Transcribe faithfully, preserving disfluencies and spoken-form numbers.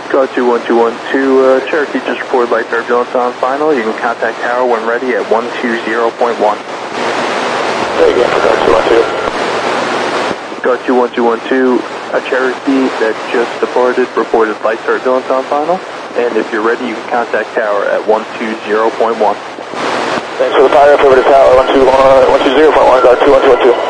Go two one two one two, uh, Cherokee just reported light turbulence on final. You can contact tower when ready at one two zero point one. Say again for go two one two. Go two one two one two, a Cherokee that just departed reported light turbulence on final. And if you're ready, you can contact tower at one two zero point one. Thanks for the fire up over to tower, one two zero point one, go two one two one two.